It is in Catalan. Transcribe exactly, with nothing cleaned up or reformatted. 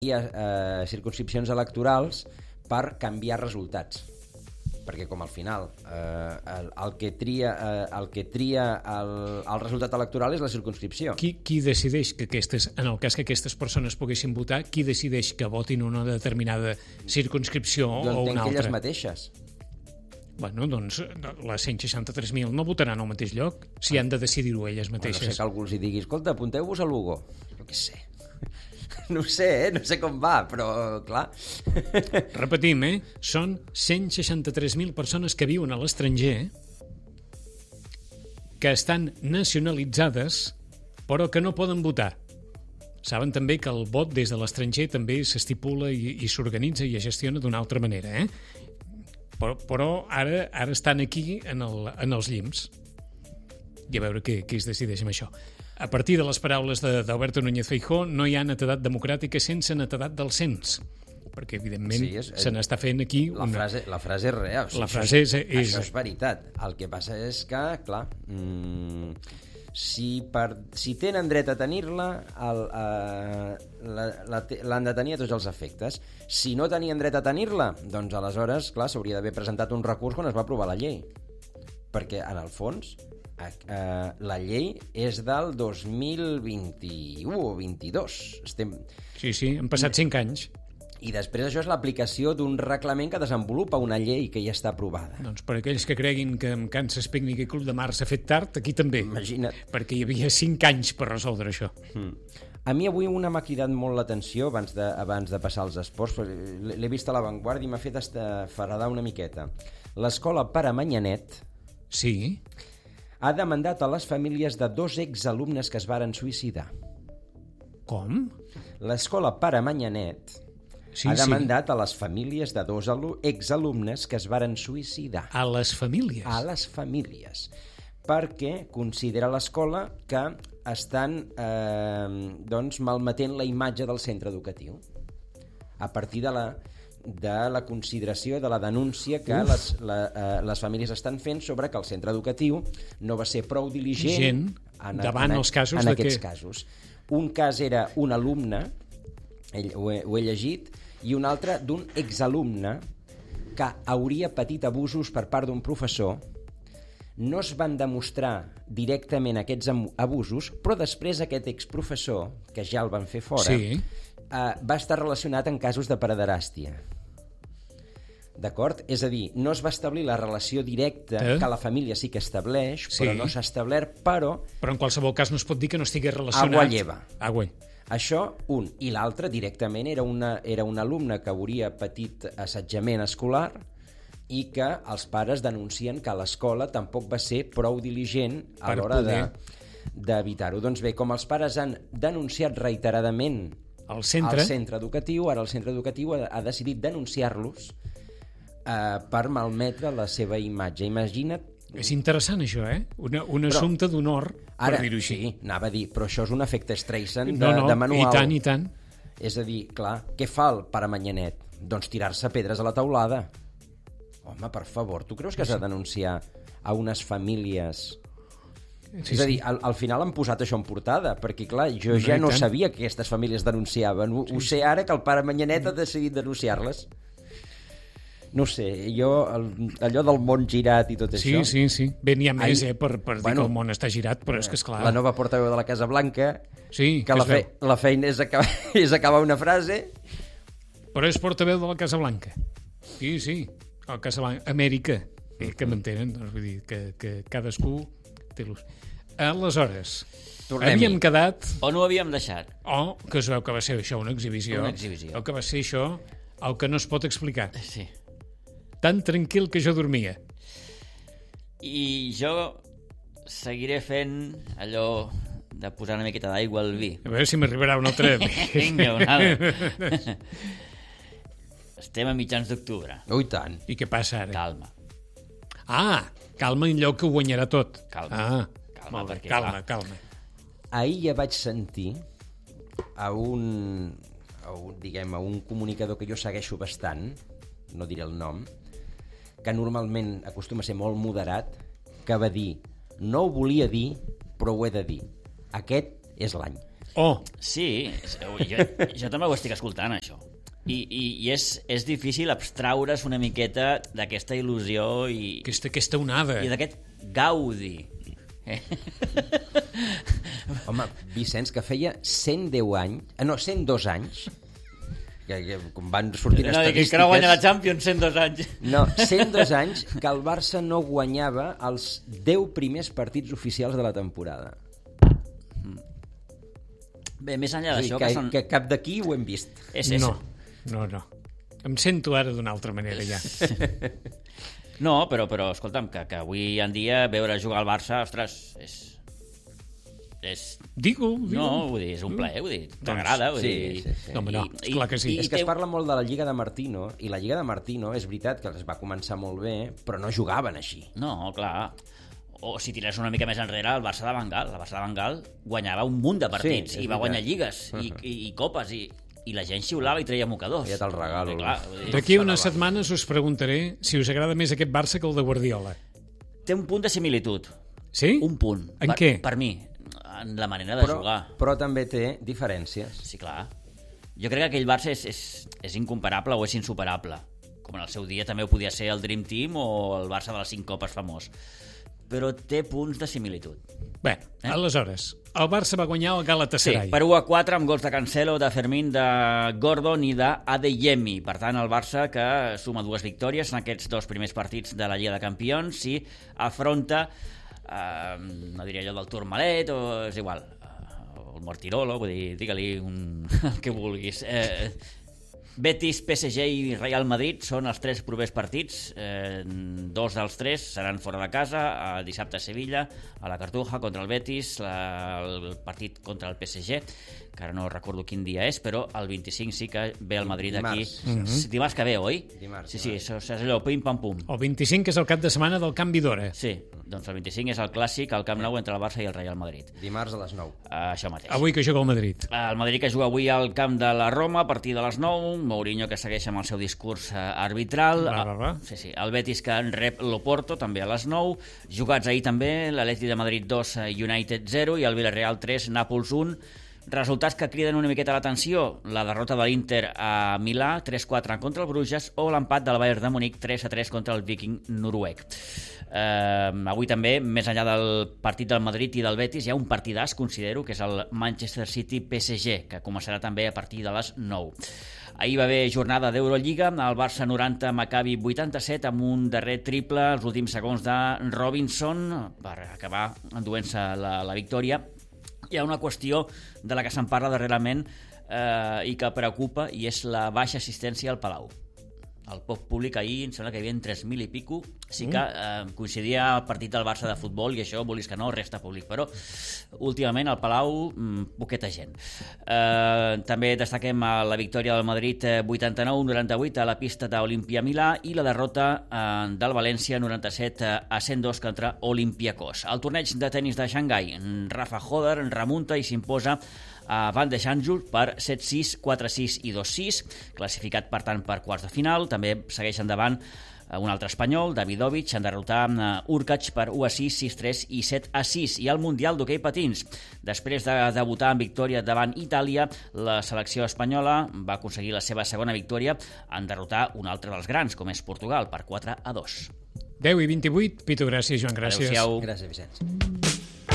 hi ha eh, circumscripcions electorals per canviar resultats. Perquè com al final eh, el, el que tria, eh, el, que tria el, el resultat electoral és la circumscripció. Qui, qui decideix que aquestes, en el cas que aquestes persones poguessin votar, qui decideix que votin una determinada circumscripció jo o una altra? altra? Elles mateixes. Bueno, doncs les cent seixanta-tres mil no votaran al mateix lloc si han de decidir-ho elles mateixes. Bueno, no sé que algú els hi digui, escolta, apunteu-vos a Lugo. Jo què sé. No ho sé, eh? No sé com va, però clar. Repetim, eh? Són cent seixanta-tres mil persones que viuen a l'estranger, que estan nacionalitzades, però que no poden votar. Saben també que el vot des de l'estranger també s'estipula i, i s'organitza i es gestiona d'una altra manera, eh? Però, però ara, ara estan aquí en, el, en els llims. I a veure què, què es decideix amb això. A partir de les paraules d'Alberto Núñez Feijóo, no hi ha netedat democràtica sense netedat del cens, perquè evidentment sí, és, se n'està fent aquí la una... frase, la frase és real, o sigui, la frase és, és... això és veritat. El que passa és que, clar, mmm, si, per, si tenen dret a tenir-la, l'han de tenir a tots els efectes. Si no tenien dret a tenir-la, doncs aleshores, clar, s'hauria d'haver presentat un recurs quan es va aprovar la llei, perquè en el fons Uh, la llei és del dos mil vint-i-u o vint-i-dos. Estem... Sí, sí, han passat cinc anys. I després això és l'aplicació d'un reglament que desenvolupa una llei que ja està aprovada. Doncs per aquells que creguin que amb Kansas Picnic i Club de Mar s'ha fet tard, aquí també. Imagina't. Perquè hi havia cinc anys per resoldre això. Hmm. A mi avui una m'ha cridat molt l'atenció abans de, abans de passar als esports. L'he vist a l'avantguàrdia i m'ha fet faradar una miqueta. L'escola Pare Manyanet... Sí... ha demandat a les famílies de dos exalumnes que es varen suïcidar. Com? L'escola Pare Manyanet sí, ha demandat sí. a les famílies de dos exalumnes que es varen suïcidar. A les famílies? A les famílies. Perquè considera l'escola que estan eh, doncs, malmetent la imatge del centre educatiu. A partir de la... de la consideració de la denúncia que les, la, eh, les famílies estan fent sobre que el centre educatiu no va ser prou diligent Gent, en, davant en, els casos en de aquests que... casos. Un cas era un alumne, ell, ho, he, ho he llegit, i un altre d'un exalumne que hauria patit abusos per part d'un professor. No es van demostrar directament aquests abusos, però després aquest exprofessor, que ja el van fer fora, sí. Uh, va estar relacionat en casos de pederàstia. D'acord? És a dir, no es va establir la relació directa eh? que la família sí que estableix, sí. però no s'ha establert, però... Però en qualsevol cas no es pot dir que no estigui relacionat. Agua lleva. Agua. Això, un. I l'altre, directament, era, una, era un alumne que hauria patit assetjament escolar i que els pares denuncien que l'escola tampoc va ser prou diligent a l'hora de, d'evitar-ho. Doncs bé, com els pares han denunciat reiteradament al centre. al centre educatiu, ara el centre educatiu ha, ha decidit denunciar-los eh, per malmetre la seva imatge. Imagina't... És interessant això, eh? Una, un però, assumpte d'honor, per dir-ho així. Sí, anava a dir, però això és un efecte Streisand de, no, no, de manual. I tant, i tant. És a dir, clar, què fa el Pare Manyanet? Doncs tirar-se pedres a la teulada. Home, per favor, tu creus que has de denunciar a unes famílies... Sí, és a dir, al, al final han posat això en portada, perquè, clar, jo ja no sabia que aquestes famílies denunciaven. Ho, sí, ho sé ara que el Pare Manyanet ha decidit denunciar-les. No sé, jo, el, allò del món girat i tot sí, això... Sí, sí, sí. Bé, n'hi ha més, eh, per, per bueno, dir que el món està girat, però és que, esclar... La nova portaveu de la Casa Blanca, sí, que, que la, fe, la feina és acabar, és acabar una frase... Però és portaveu de la Casa Blanca. Sí, sí, la Casa Blanca. Amèrica, eh, que m'entenen, doncs vull dir que, que cadascú... Aleshores, tornem-hi. Havíem quedat... On ho havíem deixat? O que es veu que va ser això, una exhibició. Una exhibició. O que va ser això, el que no es pot explicar. Sí. Tan tranquil que jo dormia. I jo seguiré fent allò de posar una miqueta d'aigua al vi. A veure si m'arribarà un altre... Vinga, un altre. Estem a mitjans d'octubre. Oh, i tant. I què passa ara? Calma. Ah, calma en lloc que ho guanyarà tot. Calma. Ah, calma, perquè, calma, clar. calma. Ahir ja vaig sentir a un, a un, diguem, a un comunicador que jo segueixo bastant, no diré el nom, que normalment acostuma a ser molt moderat, que va dir, no ho volia dir, però ho he de dir. Aquest és l'any. Oh! Sí, jo, jo també ho estic escoltant, això. I, i, i és, és difícil abstraure's una miqueta d'aquesta il·lusió i, Aquesta, aquesta onada. i d'aquest gaudi. Eh? Home, Vicenç, que feia cent deu anys, eh, no, cent dos anys, que, que com van sortint No, que estadístiques... encara guanya la Champions cent dos anys. No, cent dos anys que el Barça no guanyava els deu primers partits oficials de la temporada. Bé, més enllà És a dir, d'això... que, Que són... que cap d'aquí ho hem vist. És, és... No, no, no. Em sento ara d'una altra manera, ja. No, però, però escolta'm, que, que avui en dia veure jugar al Barça, ostres, és... és... Digue-ho, digue-ho. No, vull dir, és un plaer, vull dir, t'agrada, vull sí, dir... sí, sí. No, home, no, esclar que sí. És que té- es parla molt de la Lliga de Martino, i la Lliga de Martino és veritat que es va començar molt bé, però no jugaven així. No, clar. O si tires una mica més enrere, el Barça de Van Gaal. El Barça de Van Gaal guanyava un munt de partits Sí, és i va veritat. guanyar lligues i, i, i copes i, i la gent xiulava i treia mocadors. Ja te'l regalo. Clar, vull dir, D'aquí unes setmanes us preguntaré si us agrada més aquest Barça que el de Guardiola. té un punt de similitud. Sí? Un punt. En per, què? Per mi, en la manera de Però, jugar. però també té diferències. Sí, clar. Jo crec que aquell Barça és, és, és incomparable o és insuperable. Com en el seu dia també ho podia ser el Dream Team o el Barça de les cinc copes famós. Però té punts de similitud. Bé, eh? aleshores, el Barça va guanyar el Sí, Galatasaray. per u a quatre amb gols de Cancelo, de Fermín, de Gordon i d'Adeyemi. Per tant, el Barça que suma dues victòries en aquests dos primers partits de la Lliga de Campions i afronta, eh, no diria allò del Tourmalet, o és igual, o el Mortirolo, vull dir, digue-li un... el que vulguis. Eh, Betis, P S G i Real Madrid són els tres propers partits. Eh, dos dels tres seran fora de casa. El dissabte a Sevilla, a la Cartuja contra el Betis, la, el partit contra el P S G, que ara no recordo quin dia és, però el vint-i-cinc sí que ve el Madrid aquí. Dimarts. Mm-hmm. Dimarts que ve, oi? Dimarts, sí, sí, dimarts. això és allò, pim-pam-pum. El vint-i-cinc és el cap de setmana del canvi d'hora. Sí, doncs el vint-i-cinc és el clàssic al Camp Nou entre el Barça i el Real Madrid. Dimarts a les nou. Uh, això mateix. Avui que juga el Madrid. El Madrid que juga avui al camp de la Roma a partir de les nou, Mourinho que segueix amb el seu discurs eh, arbitral, Va, va, va. Sí, sí. El Betis que en rep l'Oporto també a les nou, jugats ahir també l'Atleti de Madrid dos, eh, United zero i el Villarreal tres, Nàpols un. Resultats que criden una miqueta l'atenció: la derrota de l'Inter a Milà tres quatre contra el Bruges o l'empat del Bayern de Múnich tres a tres contra el Viking noruec. Eh, avui també, més enllà del partit del Madrid i del Betis, hi ha un partidàs, considero, que és el Manchester City-P S G, que començarà també a partir de les nou. Ahir va haver jornada d'Eurolliga, el Barça noranta, Maccabi vuitanta-set, amb un darrer triple als últims segons de Robinson per acabar enduent-se la, la victòria. Hi ha una qüestió de la que se'n parla darrerament eh, i que preocupa, i és la baixa assistència al Palau. El poc públic ahir, em sembla que hi havia tres mil i pico. Sí que eh, coincidia el partit del Barça de futbol i això, volis que no, resta públic, però últimament al Palau, mmm, poqueta gent. Eh, també destaquem la victòria del Madrid eh, vuitanta-nou noranta-vuit a la pista d'Olimpia Milà i la derrota eh, del València noranta-set a cent dos contra Olympiacos. Al torneig de tennis de Xangai, Rafa Hoder remunta i s'imposa a Van de Xanjul per set sis, quatre sis i dos sis, classificat per tant per quarts de final. També segueix endavant un altre espanyol, Davidovich, en derrotar Urkac per u a sis, sis tres i set a sis. I al Mundial d'Hoquei Patins, després de debutar en victòria davant Itàlia, la selecció espanyola va aconseguir la seva segona victòria en derrotar un altre dels grans, com és Portugal, per quatre a dos. deu i vint-i-vuit, Pitu, gràcies, Joan, gràcies. Adéu-siau. Gràcies, Vicenç.